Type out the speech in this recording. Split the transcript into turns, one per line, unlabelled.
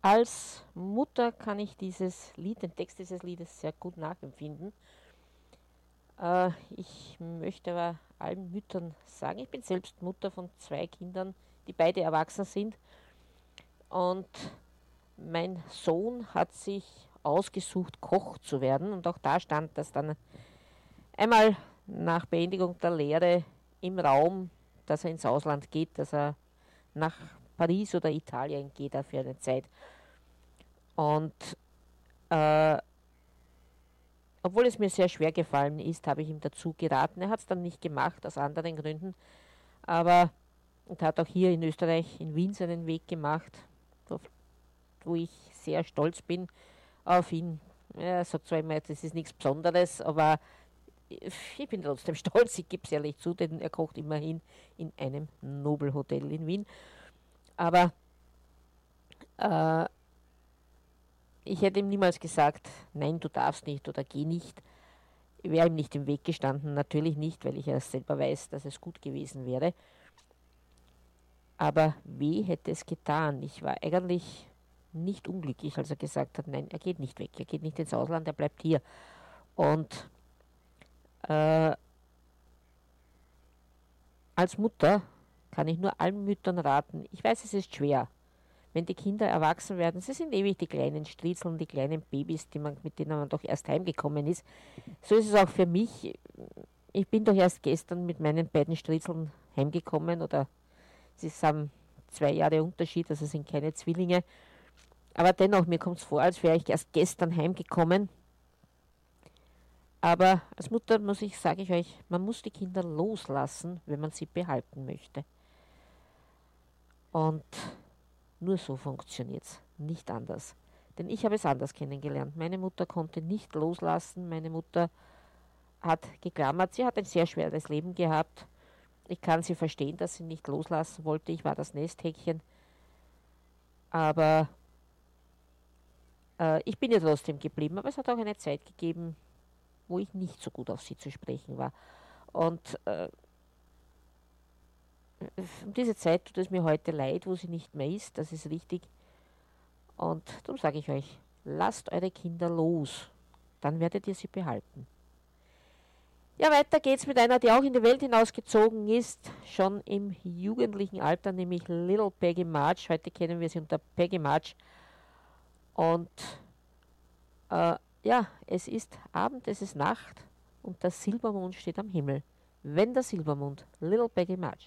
Als Mutter kann ich dieses Lied, den Text dieses Liedes sehr gut nachempfinden. Ich möchte aber allen Müttern sagen, ich bin selbst Mutter von zwei Kindern, die beide erwachsen sind. Und mein Sohn hat sich ausgesucht, Koch zu werden. Und auch da stand das dann einmal nach Beendigung der Lehre im Raum, dass er ins Ausland geht, dass er nach Paris oder Italien geht für eine Zeit. Und äh, obwohl es mir sehr schwer gefallen ist, habe ich ihm dazu geraten. Er hat es dann nicht gemacht, aus anderen Gründen. Aber und hat auch hier in Österreich, in Wien, seinen Weg gemacht, wo ich sehr stolz bin auf ihn. Er sagt zwar immer, das ist nichts Besonderes, aber ich bin trotzdem stolz, ich gebe es ehrlich zu, denn er kocht immerhin in einem Nobelhotel in Wien. Aber äh, ich hätte ihm niemals gesagt, nein, du darfst nicht oder geh nicht. Ich wäre ihm nicht im Weg gestanden, natürlich nicht, weil ich ja selber weiß, dass es gut gewesen wäre. Aber weh hätte es getan. Ich war eigentlich nicht unglücklich, als er gesagt hat, nein, er geht nicht weg, er geht nicht ins Ausland, er bleibt hier. Und äh, als Mutter kann ich nur allen Müttern raten, ich weiß, es ist schwer, wenn die Kinder erwachsen werden, sie sind ewig die kleinen Striezeln, die kleinen Babys, mit denen man doch erst heimgekommen ist. So ist es auch für mich. Ich bin doch erst gestern mit meinen beiden Striezeln heimgekommen oder sie haben 2 Jahre Unterschied, also sind keine Zwillinge. Aber dennoch, mir kommt es vor, als wäre ich erst gestern heimgekommen. Aber als Mutter sage ich euch, man muss die Kinder loslassen, wenn man sie behalten möchte. Und nur so funktioniert es, nicht anders. Denn ich habe es anders kennengelernt. Meine Mutter konnte nicht loslassen. Meine Mutter hat geklammert. Sie hat ein sehr schweres Leben gehabt. Ich kann sie verstehen, dass sie nicht loslassen wollte. Ich war das Nesthäkchen. Aber ich bin ihr trotzdem geblieben. Aber es hat auch eine Zeit gegeben, wo ich nicht so gut auf sie zu sprechen war. Und um diese Zeit tut es mir heute leid, wo sie nicht mehr ist. Das ist richtig. Und darum sage ich euch, lasst eure Kinder los. Dann werdet ihr sie behalten. Ja, weiter geht's mit einer, die auch in die Welt hinausgezogen ist, schon im jugendlichen Alter, nämlich Little Peggy March. Heute kennen wir sie unter Peggy March. Und ja, es ist Abend, es ist Nacht und der Silbermond steht am Himmel. Wenn der Silbermond, Little Peggy March.